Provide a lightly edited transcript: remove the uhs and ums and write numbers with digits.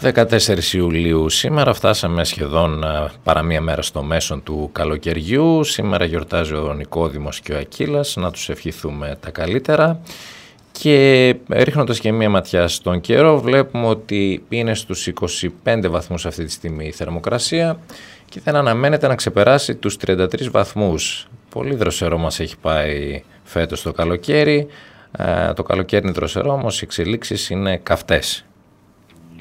14 Ιουλίου σήμερα, φτάσαμε σχεδόν παρά μία μέρα στο μέσον του καλοκαιριού. Σήμερα γιορτάζει ο Νικόδημος και ο Ακύλας, να τους ευχηθούμε τα καλύτερα. Και ρίχνοντας και μία ματιά στον καιρό, βλέπουμε ότι είναι στους 25 βαθμούς αυτή τη στιγμή η θερμοκρασία και δεν αναμένεται να ξεπεράσει τους 33 βαθμούς. Πολύ δροσερό μας έχει πάει φέτος το καλοκαίρι. Το καλοκαίρι είναι δροσερό, όμως οι εξελίξεις είναι καυτές.